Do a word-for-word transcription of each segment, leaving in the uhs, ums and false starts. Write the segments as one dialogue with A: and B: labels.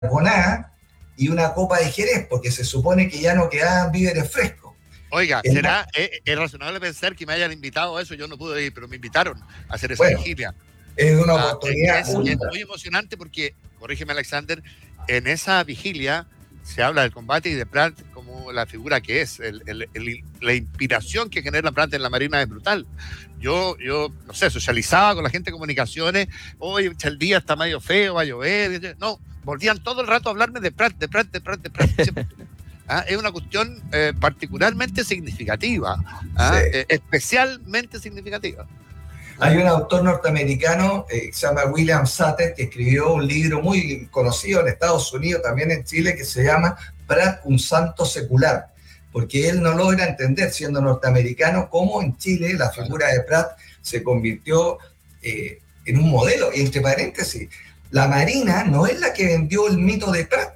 A: carbonada y una copa de Jerez, porque se supone que ya no quedaban víveres frescos.
B: Oiga, el ¿será es, es razonable pensar que me hayan invitado a eso? Yo no pude ir, pero me invitaron a hacer esa
A: bueno,
B: vigilia.
A: Es una oportunidad.
B: Ah, es, es muy emocionante porque, corrígeme Alexander, en esa vigilia se habla del combate y de Prat como la figura que es, el, el, el, la inspiración que genera Prat en la Marina es brutal. Yo, yo, no sé, socializaba con la gente de comunicaciones, hoy el día está medio feo, va a llover, no, volvían todo el rato a hablarme de Prat, de Prat, de Prat, de Prat. ¿Ah? Es una cuestión eh, particularmente significativa, ¿ah? Sí. eh, especialmente significativa.
A: Hay un autor norteamericano eh, que se llama William Sutter, que escribió un libro muy conocido en Estados Unidos, también en Chile, que se llama Prat, un santo secular, porque él no logra entender, siendo norteamericano, cómo en Chile la figura de Prat se convirtió eh, en un modelo. Y entre paréntesis, la Marina no es la que vendió el mito de Prat.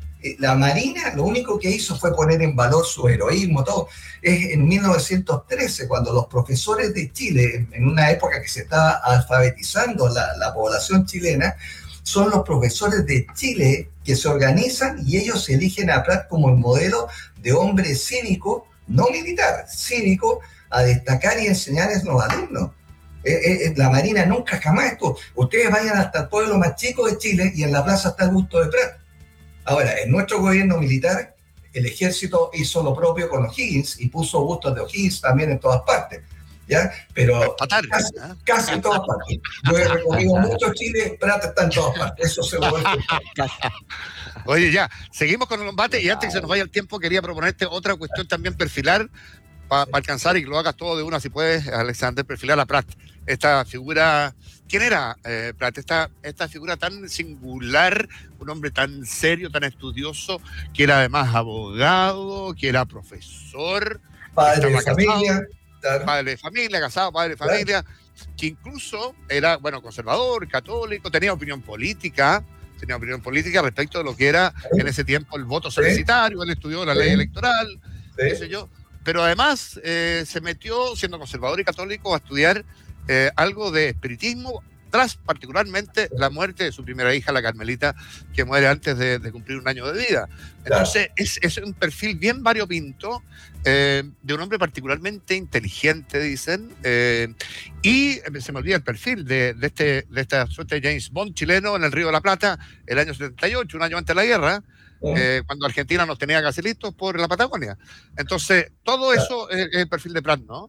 A: La Marina lo único que hizo fue poner en valor su heroísmo, todo. Es en mil novecientos trece, cuando los profesores de Chile, en una época que se estaba alfabetizando la, la población chilena, son los profesores de Chile que se organizan y ellos eligen a Prat como el modelo de hombre cívico, no militar, cívico, a destacar y enseñar a los alumnos. Eh, eh, la Marina nunca jamás esto. Ustedes vayan hasta el pueblo más chico de Chile y en la plaza está el busto de Prat. Ahora, en nuestro gobierno militar, el ejército hizo lo propio con O'Higgins y puso bustos de O'Higgins también en todas partes, ¿ya? Pero casi, casi en todas partes. Yo he recorrido mucho Chile, Prat está en todas partes, eso se lo voy a explicar.
B: Oye, ya, seguimos con el combate y antes que se nos vaya el tiempo, quería proponerte otra cuestión también, perfilar, para pa alcanzar y que lo hagas todo de una, si puedes, Alexander, perfilar a Prat, esta figura. ¿Quién era eh, Prat? Esta, esta figura tan singular, un hombre tan serio, tan estudioso, que era además abogado, que era profesor,
A: padre de familia,
B: casado, claro. padre de familia, casado, padre de familia, claro. que incluso era, bueno, conservador, católico, tenía opinión política, tenía opinión política respecto de lo que era ¿Sí? en ese tiempo el voto censitario, ¿Sí? él estudió la ¿Sí? ley electoral, ¿Sí? qué sé yo, pero además eh, se metió, siendo conservador y católico, a estudiar Eh, algo de espiritismo, tras particularmente la muerte de su primera hija, la Carmelita, que muere antes de, de cumplir un año de vida. Entonces, claro. es, es un perfil bien variopinto, eh, de un hombre particularmente inteligente, dicen, eh, y se me olvida el perfil de, de, este, de esta suerte de James Bond chileno en el Río de la Plata, el año setenta y ocho, un año antes de la guerra, uh-huh. eh, cuando Argentina nos tenía casi listos por la Patagonia. Entonces, todo claro. eso es, es el perfil de Prat, ¿no?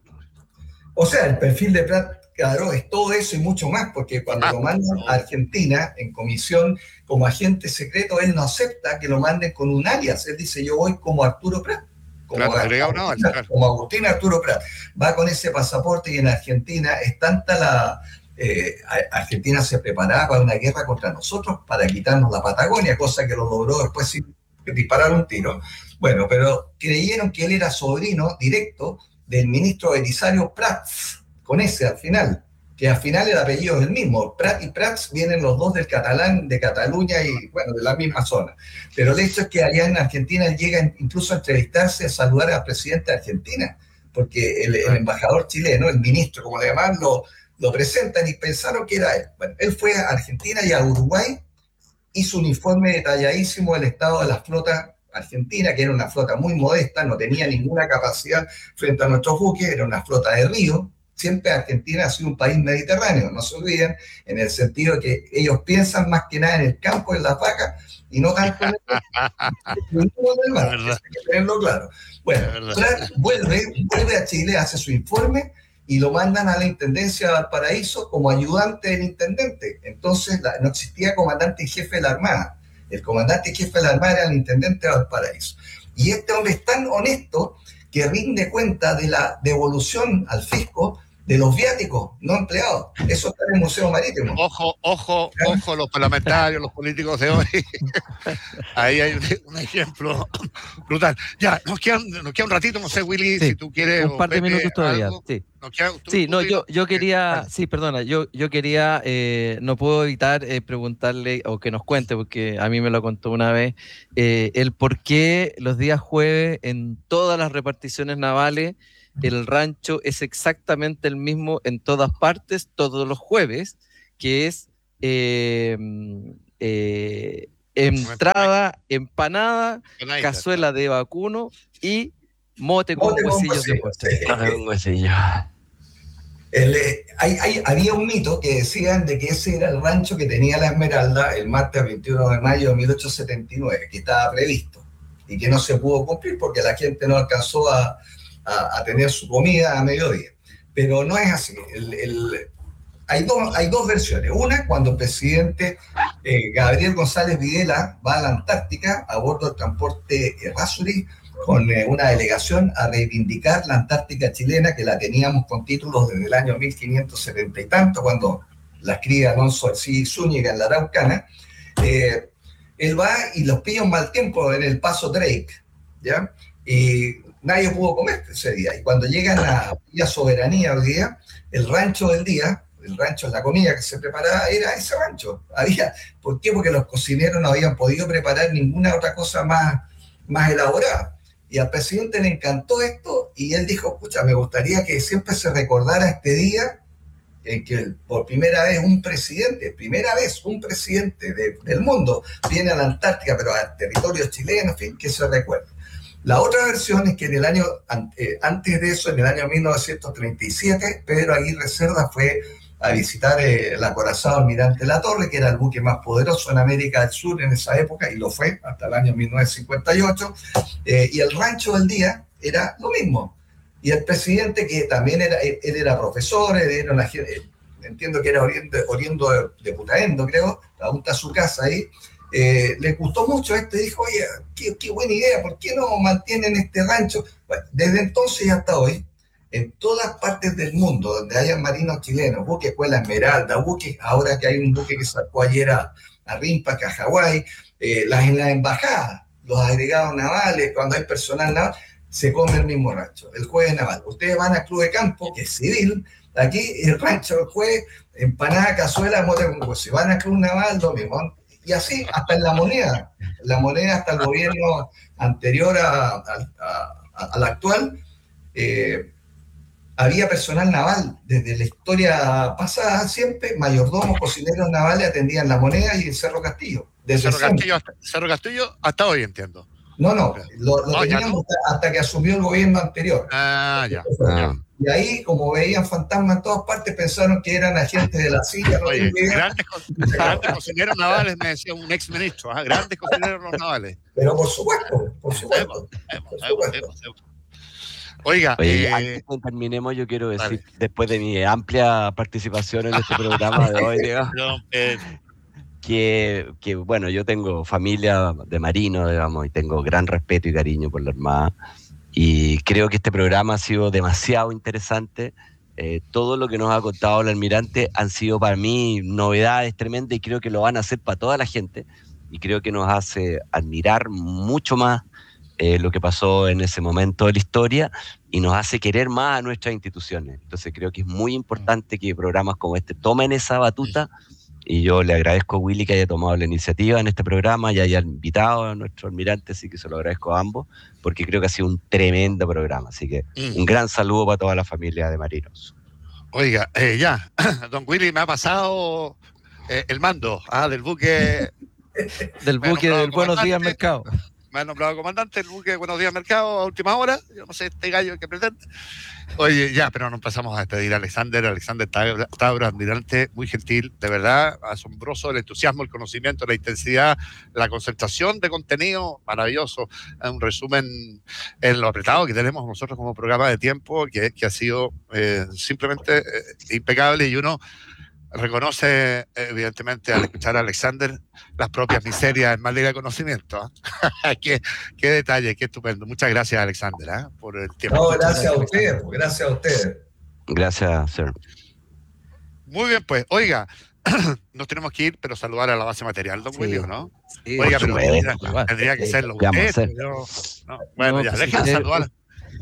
A: O sea, el perfil de Prat, claro, es todo eso y mucho más, porque cuando ah, lo mandan no. a Argentina en comisión como agente secreto, él no acepta que lo manden con un alias. Él dice, yo voy como Arturo Prat, como,
B: claro,
A: Agustín,
B: no, claro.
A: como Agustín Arturo Prat. Va con ese pasaporte y en Argentina es tanta la... Eh, Argentina se preparaba para una guerra contra nosotros para quitarnos la Patagonia, cosa que lo logró después sin disparar un tiro. Bueno, pero creyeron que él era sobrino directo del ministro Belisario Prats, con ese al final, que al final el apellido es el mismo. Prat y Prats vienen los dos del catalán, de Cataluña y, bueno, de la misma zona. Pero el hecho es que allá en Argentina él llega incluso a entrevistarse, a saludar al presidente de Argentina, porque el, el embajador chileno, el ministro, como le llaman, lo, lo presentan y pensaron que era él. Bueno, él fue a Argentina y a Uruguay, hizo un informe detalladísimo del estado de la flota argentina, que era una flota muy modesta, no tenía ninguna capacidad frente a nuestros buques, era una flota de río. Siempre Argentina ha sido un país mediterráneo, no se olviden, en el sentido de que ellos piensan más que nada en el campo, en las vacas, y no tanto en el, en el mar, hay que tenerlo claro. Bueno, Prat vuelve, vuelve a Chile, hace su informe, y lo mandan a la Intendencia de Valparaíso como ayudante del intendente. Entonces la, no existía comandante y jefe de la Armada. El comandante y jefe de la Armada era el intendente de Valparaíso. Y este hombre es tan honesto que rinde cuenta de la devolución al fisco de los viáticos no empleados. Eso está en el Museo Marítimo.
B: Ojo, ojo, ¿Eh? ojo, los parlamentarios, los políticos de hoy. Ahí hay un, un ejemplo brutal. Ya, nos queda, nos queda un ratito, no sé, Willy, sí, si tú quieres.
C: Un par de
B: Pepe,
C: minutos todavía,
B: algo.
C: sí.
B: Queda, tú,
C: sí,
B: tú,
C: no,
B: tú,
C: yo, yo quería,
B: vale.
C: sí, perdona, yo, yo quería, eh, no puedo evitar eh, preguntarle, o que nos cuente, porque a mí me lo contó una vez, eh, el por qué los días jueves en todas las reparticiones navales el rancho es exactamente el mismo en todas partes, todos los jueves, que es eh, eh, entrada, empanada,
B: Con ahí,
C: cazuela de vacuno y mote con
A: Mote con
C: huesillos de
A: huesillos,
C: puerco.
A: sí.
D: Un huesillo.
A: El, eh, hay, hay- había un mito que decían de que ese era el rancho que tenía la Esmeralda el martes veintiuno de mayo de mil ochocientos setenta y nueve, que estaba previsto y que no se pudo cumplir porque la gente no alcanzó a, a- a tener su comida a mediodía. Pero no es así. El, el- hay, dos, hay dos versiones. Una, cuando el presidente eh, Gabriel González Videla va a la Antártica a bordo del transporte Errázuriz con eh, una delegación a reivindicar la Antártica chilena, que la teníamos con títulos desde el año mil quinientos setenta y tanto, cuando la escribe Alonso Alcides Zúñiga en la Araucana. Eh, él va y los pilla un mal tiempo en el Paso Drake, ¿ya? Y nadie pudo comer ese día. Y cuando llegan a Villa Soberanía hoy día, el rancho del día, el rancho es la comida que se preparaba, era ese rancho. Había, ¿por qué? Porque los cocineros no habían podido preparar ninguna otra cosa más, más elaborada. Y al presidente le encantó esto y él dijo, escucha, me gustaría que siempre se recordara este día en que por primera vez un presidente, primera vez un presidente de, del mundo viene a la Antártica, pero a territorio chileno, en fin, que se recuerde. La otra versión es que en el año, eh, antes de eso, en el año mil novecientos treinta y siete, Pedro Aguirre Cerda fue a visitar eh, el acorazado Almirante La Torre, que era el buque más poderoso en América del Sur en esa época, y lo fue hasta el año mil novecientos cincuenta y ocho, eh, y el rancho del día era lo mismo. Y el presidente, que también era, él, él era profesor, él era una, entiendo que era oriendo, oriendo de, de Putaendo, creo, aún está su casa ahí, eh, le gustó mucho esto y dijo, oye, qué, qué buena idea, ¿por qué no mantienen este rancho? Bueno, desde entonces y hasta hoy, en todas partes del mundo donde hayan marinos chilenos, buques Escuela Esmeralda, buques, ahora que hay un buque que sacó ayer a, a Rímpac, a Hawái, eh, las en las embajadas, los agregados navales, cuando hay personal naval, se come el mismo rancho, el jueves naval. Ustedes van al Club de Campo, que es civil, aquí el rancho del jueves, empanada, cazuela, mote con hueso. Si van al Club Naval, lo mismo. Y así, hasta en la moneda. La moneda, hasta el gobierno anterior a, a, a, al actual, eh, había personal naval. Desde la historia pasada, siempre, mayordomos, cocineros navales atendían la moneda y el Cerro Castillo. Desde
B: Cerro Castillo, hasta, Cerro Castillo hasta hoy, entiendo.
A: No, no, lo, lo
B: no,
A: teníamos hasta, hasta que asumió el gobierno anterior.
B: Ah, ya.
D: Ah.
A: Y ahí, como veían fantasmas en todas partes, pensaron que eran agentes de la C I A. No
B: Oye,
A: idea.
B: grandes, grandes cocineros navales, me decía un ex ministro, ¿eh? Grandes cocineros los navales.
A: Pero por supuesto, por supuesto.
B: Hemos,
A: por
B: hemos,
A: supuesto.
B: hemos, hemos. Oiga,
D: Oye,
B: eh,
D: antes que terminemos, yo quiero decir,
B: vale.
D: después de mi amplia participación en este programa de hoy, digamos,
B: no, eh,
D: que, que, bueno, yo tengo familia de marino, digamos, y tengo gran respeto y cariño por la Armada, y creo que este programa ha sido demasiado interesante. Eh, todo lo que nos ha contado el almirante han sido para mí novedades tremendas y creo que lo van a hacer para toda la gente, y creo que nos hace admirar mucho más eh, lo que pasó en ese momento de la historia y nos hace querer más a nuestras instituciones. Entonces creo que es muy importante que programas como este tomen esa batuta, y yo le agradezco a Willy que haya tomado la iniciativa en este programa y haya invitado a nuestro almirante, así que se lo agradezco a ambos, porque creo que ha sido un tremendo programa. Así que
B: Mm.
D: un gran saludo para toda la familia de marinos.
B: Oiga, eh, ya, don Willy me ha pasado eh, el mando ah, del buque.
C: Del
B: Me ha
C: buque
B: nombrado
C: del Buenos Días
B: comandante.
C: Mercado.
B: Me han nombrado comandante del buque Buenos Días Mercado a última hora. Yo no sé este gallo que pretende. Oye, ya, pero no empezamos a despedir a Alexander. Alexander Tabro, almirante, muy gentil, de verdad, asombroso, el entusiasmo, el conocimiento, la intensidad, la concentración de contenido, maravilloso. Un resumen en lo apretado que tenemos nosotros como programa de tiempo, que, que ha sido eh, simplemente eh, impecable, y uno reconoce, evidentemente, al escuchar a Alexander, las propias miserias en materia de conocimiento. ¿eh? qué, qué detalle, qué estupendo. Muchas gracias, Alexander, ¿eh? por el tiempo.
A: No, gracias a ustedes, gracias a ustedes.
D: Gracias, sir.
B: Muy bien, pues, oiga, nos tenemos que ir, pero saludar a la base material, don
C: Sí.
B: William, ¿no?
C: Sí,
B: Oiga,
D: por
B: pero
D: supuesto.
B: tendría, tendría que serlo
D: ¿Qué vamos a
B: usted.
D: hacer?
B: Pero, no. Bueno,
C: No,
B: ya,
C: pues,
B: dejen
C: sí,
B: saludar.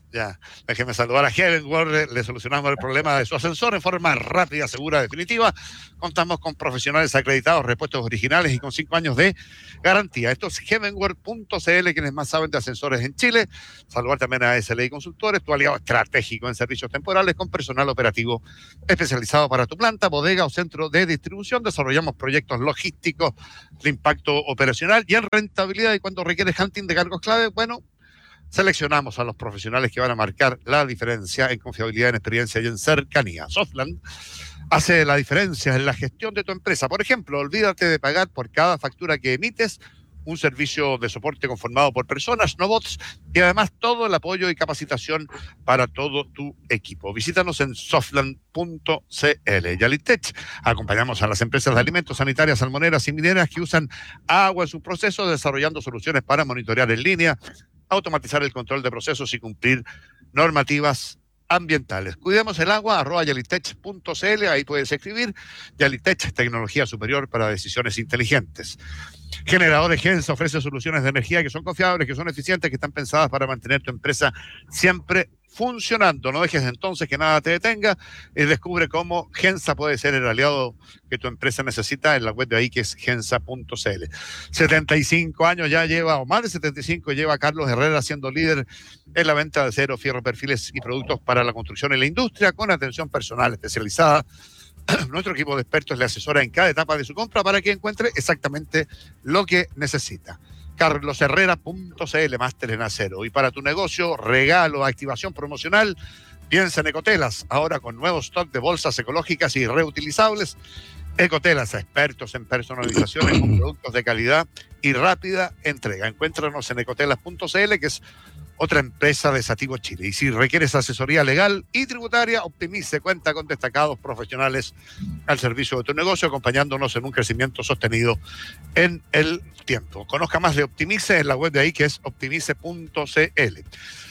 B: Ya, déjeme saludar a Heavenworld, le solucionamos el problema de su ascensor en forma rápida, segura, definitiva. Contamos con profesionales acreditados, repuestos originales y con cinco años de garantía. Esto es heavenworld punto c l, quienes más saben de ascensores en Chile. Saludar también a S L I Consultores, tu aliado estratégico en servicios temporales con personal operativo especializado para tu planta, bodega o centro de distribución. Desarrollamos proyectos logísticos de impacto operacional y en rentabilidad. Y cuando requiere hunting de cargos clave, bueno, seleccionamos a los profesionales que van a marcar la diferencia en confiabilidad, en experiencia y en cercanía. Softland hace la diferencia en la gestión de tu empresa. Por ejemplo, olvídate de pagar por cada factura que emites, un servicio de soporte conformado por personas, no bots, y además todo el apoyo y capacitación para todo tu equipo. Visítanos en softland punto c l. Yalitech, acompañamos a las empresas de alimentos, sanitarias, salmoneras y mineras que usan agua en sus procesos, desarrollando soluciones para monitorear en línea, automatizar el control de procesos y cumplir normativas ambientales. Cuidemos el agua, arroba yalitech punto c l, ahí puedes escribir. Yalitech, tecnología superior para decisiones inteligentes. Generadores Gensa ofrece soluciones de energía que son confiables, que son eficientes, que están pensadas para mantener tu empresa siempre funcionando. No dejes entonces que nada te detenga y descubre cómo Gensa puede ser el aliado que tu empresa necesita en la web de ahí, que es gensa punto c l. setenta y cinco años ya lleva, o más de setenta y cinco lleva Carlos Herrera siendo líder en la venta de acero, fierro, perfiles y productos para la construcción y la industria, con atención personal especializada. Nuestro equipo de expertos le asesora en cada etapa de su compra para que encuentre exactamente lo que necesita. carlos herrera punto c l, máster en acero. Y para tu negocio, regalo, activación promocional, piensa en Ecotelas, ahora con nuevo stock de bolsas ecológicas y reutilizables. Ecotelas, expertos en personalizaciones con productos de calidad y rápida entrega. Encuéntranos en ecotelas punto c l, que es otra empresa de Sativo Chile. Y si requieres asesoría legal y tributaria, Optimice cuenta con destacados profesionales al servicio de tu negocio, acompañándonos en un crecimiento sostenido en el tiempo. Conozca más de Optimice en la web de ahí, que es optimice punto c l.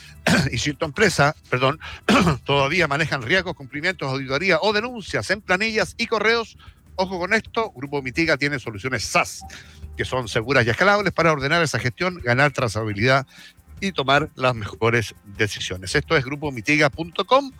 B: Y si tu empresa, perdón, todavía manejan riesgos, cumplimientos, auditoría o denuncias en planillas y correos, ojo con esto, Grupo Mitiga tiene soluciones S A S que son seguras y escalables para ordenar esa gestión, ganar trazabilidad y tomar las mejores decisiones. Esto es grupo mitiga punto com.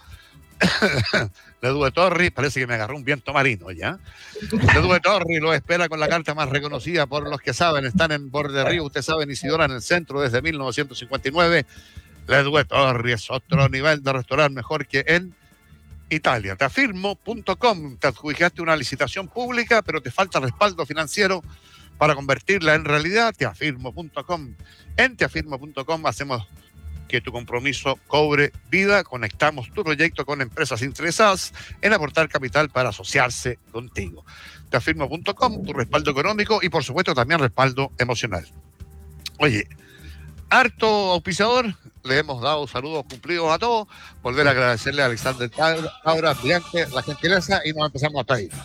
B: Ledu de Torri, parece que me agarró un viento marino ya. Ledu de Torri lo espera con la carta más reconocida por los que saben. Están en Borde Río, ustedes saben, Isidora, en el centro desde mil novecientos cincuenta y nueve. Ledu de Torri es otro nivel de restaurante, mejor que en Italia. Teafirmo punto com, te adjudicaste una licitación pública, pero te falta respaldo financiero para convertirla en realidad. Teafirmo punto com. En teafirmo punto com hacemos que tu compromiso cobre vida. Conectamos tu proyecto con empresas interesadas en aportar capital para asociarse contigo. teafirmo punto com, tu respaldo económico y por supuesto también respaldo emocional. Oye, harto auspiciador, le hemos dado saludos cumplidos a todos. Volver a agradecerle a Alexander Cabra, brillante, la gentileza, y nos empezamos hasta ahí.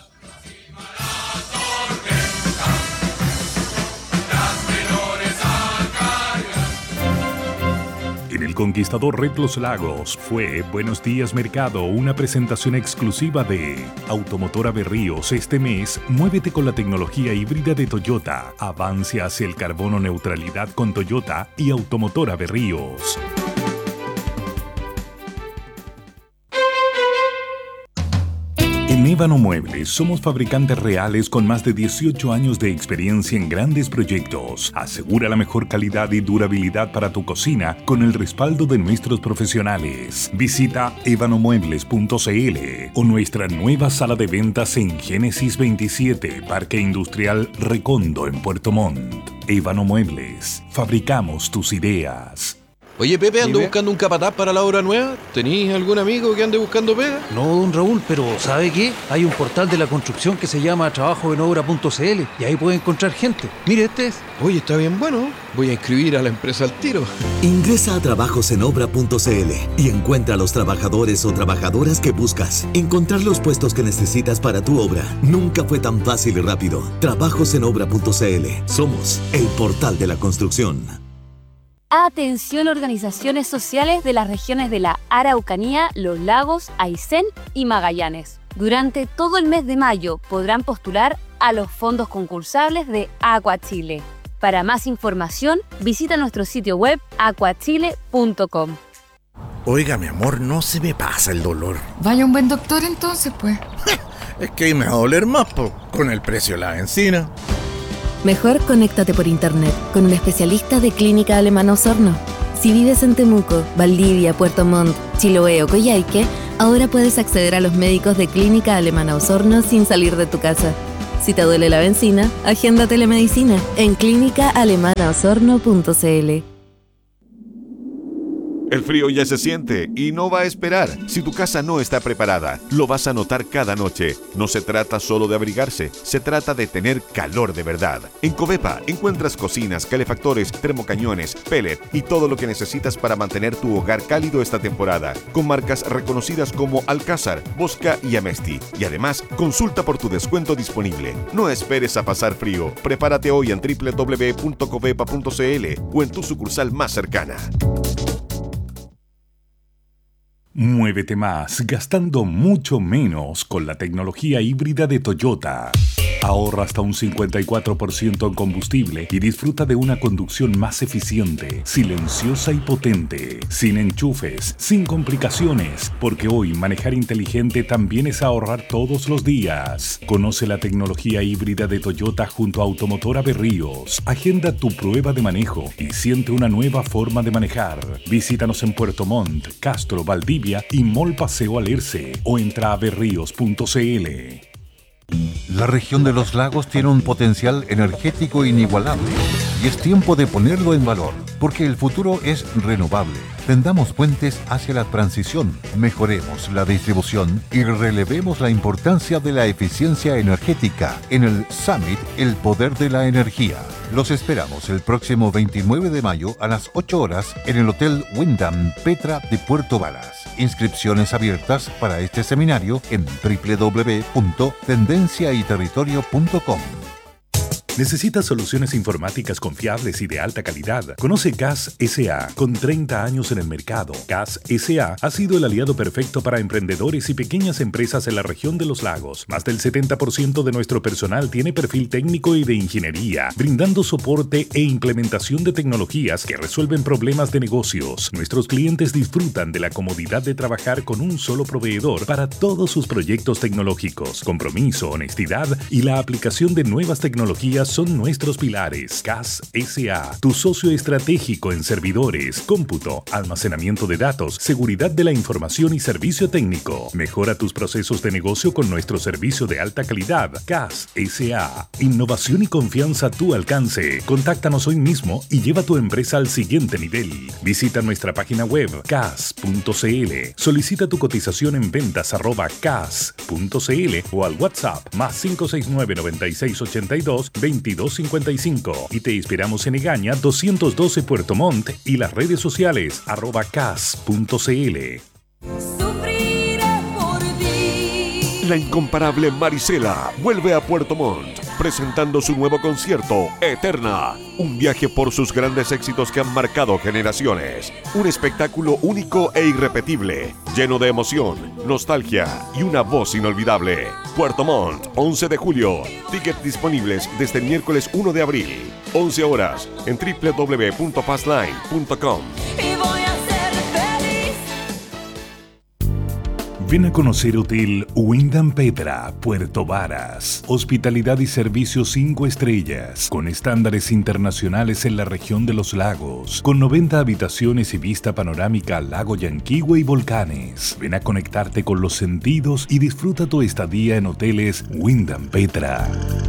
E: En el Conquistador Red Los Lagos fue Buenos Días Mercado, una presentación exclusiva de Automotora Berríos. Este mes, muévete con la tecnología híbrida de Toyota. Avance hacia el carbono neutralidad con Toyota y Automotora Berríos. En Ébano Muebles somos fabricantes reales con más de dieciocho años de experiencia en grandes proyectos. Asegura la mejor calidad y durabilidad para tu cocina con el respaldo de nuestros profesionales. Visita ébano muebles punto c l o nuestra nueva sala de ventas en Génesis veintisiete, Parque Industrial Recondo en Puerto Montt. Ébano Muebles, fabricamos tus ideas.
F: Oye, Pepe, ando buscando un capataz para la obra nueva. ¿Tenís algún amigo que ande buscando pega?
G: No, don Raúl, pero ¿sabe qué? Hay un portal de la construcción que se llama trabajo en obra punto c l y ahí puede encontrar gente. Mire, este es.
F: Oye, está bien bueno. Voy a inscribir a la empresa al tiro.
H: Ingresa a trabajos en obra punto c l y encuentra a los trabajadores o trabajadoras que buscas. Encontrar los puestos que necesitas para tu obra nunca fue tan fácil y rápido. trabajos en obra punto c l. Somos el portal de la construcción.
I: Atención, organizaciones sociales de las regiones de la Araucanía, Los Lagos, Aysén y Magallanes. Durante todo el mes de mayo podrán postular a los fondos concursables de Aqua Chile. Para más información, visita nuestro sitio web aqua chile punto com.
J: Oiga, mi amor, no se me pasa el dolor.
K: Vaya un buen doctor entonces, pues.
J: Es que ahí me va a doler más, po, con el precio de la benzina.
L: Mejor conéctate por internet con un especialista de Clínica Alemana Osorno. Si vives en Temuco, Valdivia, Puerto Montt, Chiloé o Coyhaique, ahora puedes acceder a los médicos de Clínica Alemana Osorno sin salir de tu casa. Si te duele la benzina, agenda telemedicina en clínica alemana osorno punto c l.
M: El frío ya se siente y no va a esperar. Si tu casa no está preparada, lo vas a notar cada noche. No se trata solo de abrigarse, se trata de tener calor de verdad. En Covepa encuentras cocinas, calefactores, termocañones, pellet y todo lo que necesitas para mantener tu hogar cálido esta temporada. Con marcas reconocidas como Alcázar, Bosca y Amesti. Y además, consulta por tu descuento disponible. No esperes a pasar frío. Prepárate hoy en doble u doble u doble u punto covepa punto c l o en tu sucursal más cercana.
E: Muévete más gastando mucho menos con la tecnología híbrida de Toyota. Ahorra hasta un cincuenta y cuatro por ciento en combustible y disfruta de una conducción más eficiente, silenciosa y potente, sin enchufes, sin complicaciones, porque hoy manejar inteligente también es ahorrar todos los días. Conoce la tecnología híbrida de Toyota junto a Automotora Berríos. Agenda tu prueba de manejo y siente una nueva forma de manejar. Visítanos en Puerto Montt, Castro, Valdivia y Mall Paseo Alerce o entra a berríos punto c l.
N: La región de los lagos tiene un potencial energético inigualable y es tiempo de ponerlo en valor, porque el futuro es renovable. Tendamos puentes hacia la transición, mejoremos la distribución y relevemos la importancia de la eficiencia energética en el Summit El Poder de la Energía. Los esperamos el próximo veintinueve de mayo a las ocho horas en el Hotel Wyndham Petra de Puerto Varas. Inscripciones abiertas para este seminario en doble u doble u doble u punto tendencia y territorio punto com.
E: ¿Necesitas soluciones informáticas confiables y de alta calidad? Conoce C A S S A con treinta años en el mercado. C A S S A ha sido el aliado perfecto para emprendedores y pequeñas empresas en la región de los lagos. Más del setenta por ciento de nuestro personal tiene perfil técnico y de ingeniería, brindando soporte e implementación de tecnologías que resuelven problemas de negocios. Nuestros clientes disfrutan de la comodidad de trabajar con un solo proveedor para todos sus proyectos tecnológicos. Compromiso, honestidad y la aplicación de nuevas tecnologías son nuestros pilares. C A S S A, tu socio estratégico en servidores, cómputo, almacenamiento de datos, seguridad de la información y servicio técnico. Mejora tus procesos de negocio con nuestro servicio de alta calidad. C A S S A, innovación y confianza a tu alcance. Contáctanos hoy mismo y lleva tu empresa al siguiente nivel. Visita nuestra página web c a s punto c l. Solicita tu cotización en ventas arroba c a s punto c l o al WhatsApp más cinco seis nueve, nueve seis ocho dos, veintidós cincuenta y cinco y te esperamos en Egaña doscientos doce Puerto Montt y las redes sociales arroba c a s punto c l.
M: La incomparable Marisela vuelve a Puerto Montt presentando su nuevo concierto Eterna, un viaje por sus grandes éxitos que han marcado generaciones, un espectáculo único e irrepetible, lleno de emoción, nostalgia y una voz inolvidable. Puerto Montt, once de julio, tickets disponibles desde el miércoles uno de abril, once horas en doble u doble u doble u punto fastline punto com.
E: Ven a conocer Hotel Wyndham Petra, Puerto Varas. Hospitalidad y servicios cinco estrellas, con estándares internacionales en la región de los lagos, con noventa habitaciones y vista panorámica al lago Yanquihue y volcanes. Ven a conectarte con los sentidos y disfruta tu estadía en Hoteles Wyndham Petra.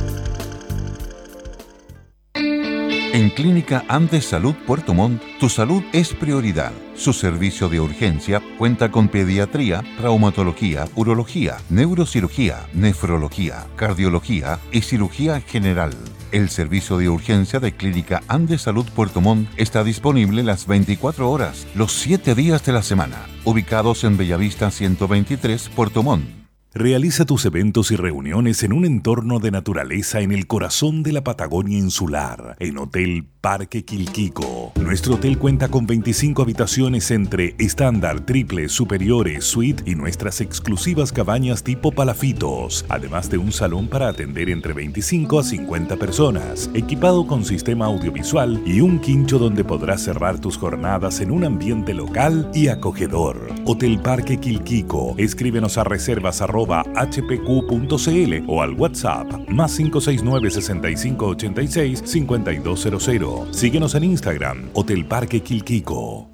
N: En Clínica Andes Salud Puerto Montt, tu salud es prioridad. Su servicio de urgencia cuenta con pediatría, traumatología, urología, neurocirugía, nefrología, cardiología y cirugía general. El servicio de urgencia de Clínica Andes Salud Puerto Montt está disponible las veinticuatro horas, los siete días de la semana, ubicados en Bellavista ciento veintitrés, Puerto Montt.
E: Realiza tus eventos y reuniones en un entorno de naturaleza en el corazón de la Patagonia insular, en Hotel Parque Quilquico. Nuestro hotel cuenta con veinticinco habitaciones entre estándar, triple, superiores, suite y nuestras exclusivas cabañas tipo palafitos, además de un salón para atender entre veinticinco a cincuenta personas, equipado con sistema audiovisual y un quincho donde podrás cerrar tus jornadas en un ambiente local y acogedor. Hotel Parque Quilquico. Escríbenos a reservas arroba h p q punto c l o al WhatsApp más cinco seis nueve, seis cinco ocho seis, cinco dos cero cero. Síguenos en Instagram, Hotel Parque Quilquico.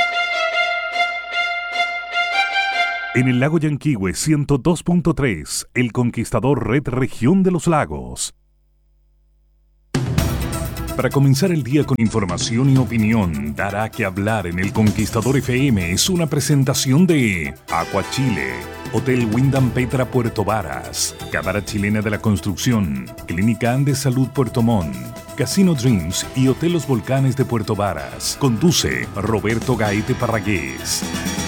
E: En el lago Yanquihue ciento dos punto tres, El Conquistador Red Región de los Lagos. Para comenzar el día con información y opinión, dará que hablar en El Conquistador F M es una presentación de Aqua Chile, Hotel Wyndham Petra Puerto Varas, Cámara Chilena de la Construcción, Clínica Andes Salud Puerto Montt, Casino Dreams y Hotel Los Volcanes de Puerto Varas. Conduce Roberto Gaete Parragués.